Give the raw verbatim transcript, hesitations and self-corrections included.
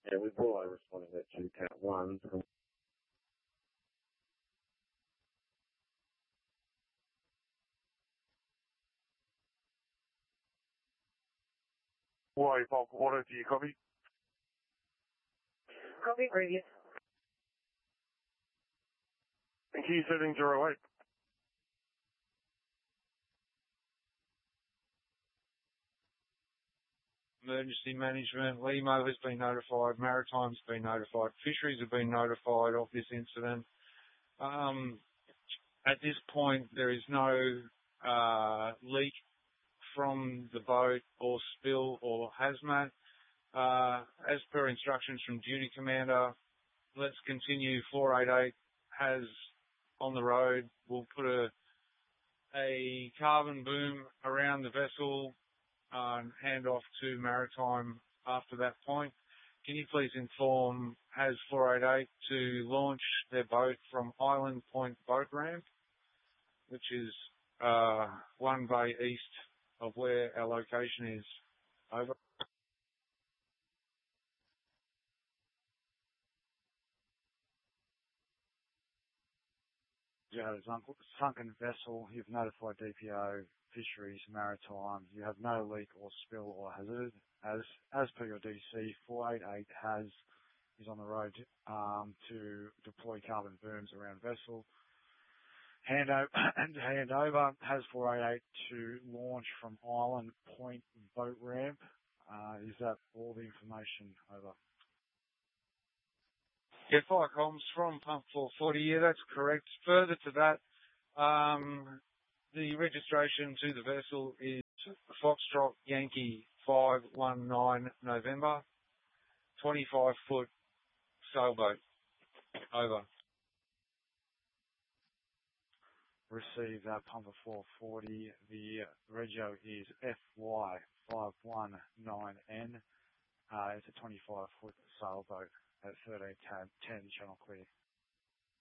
Yeah, we've always responded to two count one. Hawaii Bulk Auto, do you copy? Copy previous. And key setting zero eight. Emergency management, Limo has been notified, Maritime's been notified, Fisheries have been notified of this incident. Um, at this point, there is no uh, leak from the boat or spill or hazmat. Uh, as per instructions from Duty Commander, let's continue. four eight eight has on the road. We'll put a, a carbon boom around the vessel uh, and hand off to Maritime after that point. Can you please inform H A S four eight eight to launch their boat from Island Point Boat Ramp, which is uh, one bay east of where our location is. Over. Yeah, sunken vessel. You've notified D P O, Fisheries, Maritime. You have no leak or spill or hazard. As as per your D C, four eight eight has is on the road um, to deploy carbon booms around vessel. Hand over and hand over has four eight eight to launch from Island Point Boat Ramp. Uh, is that all the information? Over. Yeah, fire comms from Pump four forty. Yeah, that's correct. Further to that, um, the registration to the vessel is Foxtrot Yankee five one nine November, twenty-five foot sailboat. Over. Received that Pumper four forty. The rego is F Y five one nine N. Uh, it's a twenty-five foot sailboat at thirteen ten channel clear.